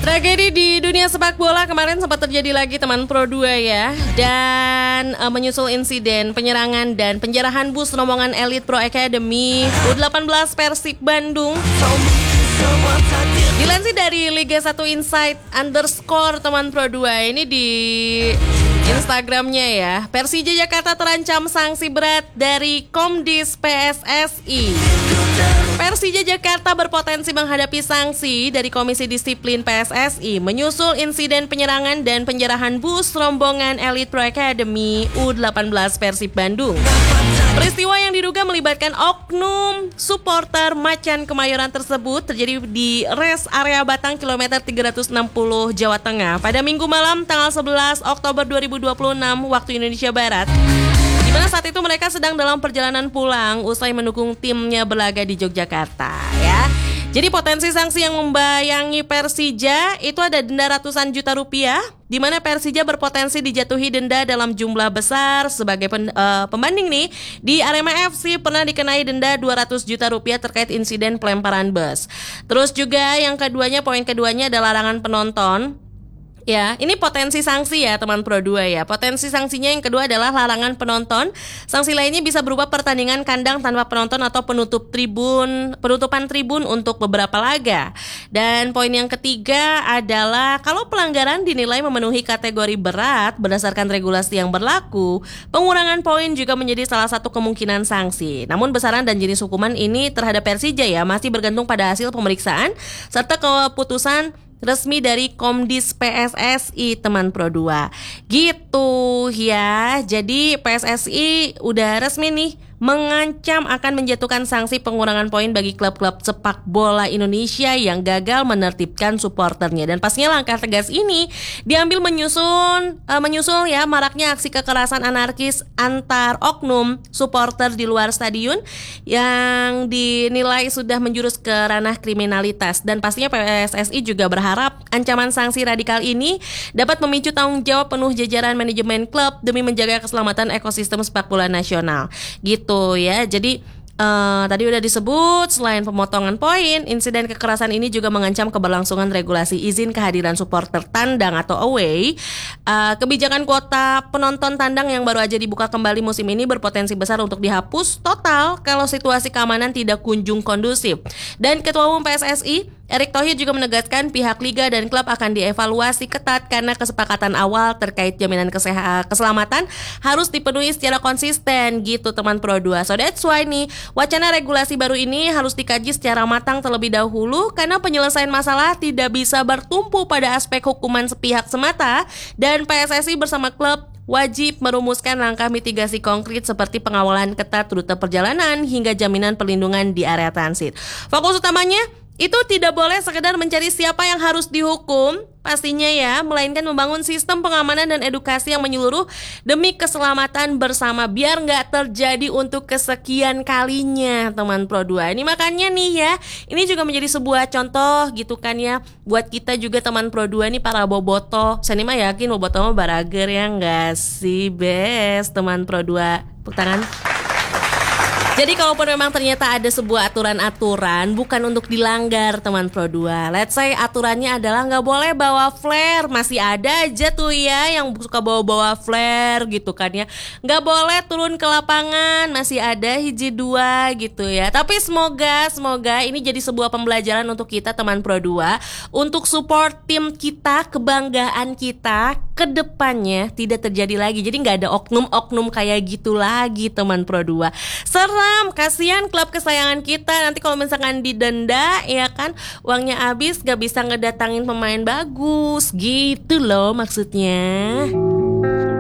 Tragedi di dunia sepak bola kemarin sempat terjadi lagi teman Pro 2 ya. Dan menyusul insiden penyerangan dan penjarahan bus rombongan elit Pro Academy U18 Persib Bandung. Dilansir dari Liga 1 Insight _ teman Pro 2 ini di Instagramnya ya, Persija Jakarta terancam sanksi berat dari Komdis PSSI. Persija Jakarta berpotensi menghadapi sanksi dari Komisi Disiplin PSSI menyusul insiden penyerangan dan penjarahan bus rombongan elit Pro Academy U18 Persib Bandung. Peristiwa yang diduga melibatkan oknum supporter Macan Kemayoran tersebut terjadi di res area Batang kilometer 360 Jawa Tengah pada Minggu malam tanggal 11 Oktober 2026 waktu Indonesia Barat. Di mana saat itu mereka sedang dalam perjalanan pulang usai mendukung timnya berlaga di Yogyakarta ya. Jadi potensi sanksi yang membayangi Persija itu ada denda ratusan juta rupiah, di mana Persija berpotensi dijatuhi denda dalam jumlah besar. Sebagai pembanding nih, di Arema FC pernah dikenai denda 200 juta rupiah terkait insiden pelemparan bus. Terus juga yang keduanya, poin keduanya adalah larangan penonton. Ya, ini potensi sanksi ya teman Pro 2 ya. Potensi sanksinya yang kedua adalah larangan penonton. Sanksi lainnya bisa berupa pertandingan kandang tanpa penonton atau penutupan tribun untuk beberapa laga. Dan poin yang ketiga adalah kalau pelanggaran dinilai memenuhi kategori berat berdasarkan regulasi yang berlaku, pengurangan poin juga menjadi salah satu kemungkinan sanksi. Namun besaran dan jenis hukuman ini terhadap Persija ya masih bergantung pada hasil pemeriksaan serta keputusan resmi dari Komdis PSSI teman Pro 2. Gitu ya. Jadi PSSI udah resmi nih mengancam akan menjatuhkan sanksi pengurangan poin bagi klub-klub sepak bola Indonesia yang gagal menertibkan supporternya. Dan pastinya langkah tegas ini diambil menyusul ya maraknya aksi kekerasan anarkis antar oknum supporter di luar stadion yang dinilai sudah menjurus ke ranah kriminalitas. Dan pastinya PSSI juga berharap ancaman sanksi radikal ini dapat memicu tanggung jawab penuh jajaran manajemen klub demi menjaga keselamatan ekosistem sepak bola nasional. Gitu ya. Jadi tadi udah disebut selain pemotongan poin, insiden kekerasan ini juga mengancam keberlangsungan regulasi izin kehadiran supporter tandang atau away. Kebijakan kuota penonton tandang yang baru aja dibuka kembali musim ini berpotensi besar untuk dihapus total kalau situasi keamanan tidak kunjung kondusif. Dan Ketua Umum PSSI Erick Thohir juga menegaskan pihak liga dan klub akan dievaluasi ketat karena kesepakatan awal terkait jaminan keselamatan harus dipenuhi secara konsisten gitu teman Pro 2. So that's why nih wacana regulasi baru ini harus dikaji secara matang terlebih dahulu karena penyelesaian masalah tidak bisa bertumpu pada aspek hukuman sepihak semata dan PSSI bersama klub wajib merumuskan langkah mitigasi konkret seperti pengawalan ketat rute perjalanan hingga jaminan perlindungan di area transit. Fokus utamanya itu tidak boleh sekedar mencari siapa yang harus dihukum, pastinya ya, melainkan membangun sistem pengamanan dan edukasi yang menyeluruh demi keselamatan bersama biar nggak terjadi untuk kesekian kalinya teman Pro 2. Ini makanya nih ya, ini juga menjadi sebuah contoh gitu kan ya, buat kita juga teman Pro 2 nih para boboto. Saya mah yakin boboto mah barager ya nggak sih, best teman Pro 2. Tepuk tangan. Jadi kalaupun memang ternyata ada sebuah aturan-aturan bukan untuk dilanggar teman Pro 2. Let's say aturannya adalah nggak boleh bawa flare. Masih ada aja tuh ya yang suka bawa-bawa flare gitu kan ya. Nggak boleh turun ke lapangan. Masih ada hiji dua gitu ya. Tapi semoga ini jadi sebuah pembelajaran untuk kita teman Pro 2. Untuk support tim kita, kebanggaan kita ke depannya tidak terjadi lagi. Jadi nggak ada oknum-oknum kayak gitu lagi teman Pro 2. Kasihan klub kesayangan kita nanti kalau misalkan didenda ya kan uangnya habis gak bisa ngedatangin pemain bagus gitu loh maksudnya.